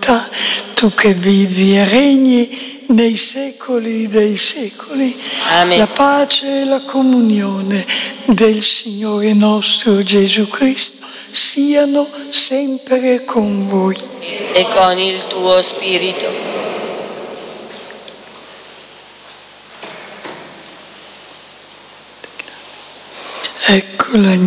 eternità, tu che vivi e regni nei secoli dei secoli. Amen. La pace e la comunione del Signore nostro Gesù Cristo siano sempre con voi. E con il tuo spirito. Ecco la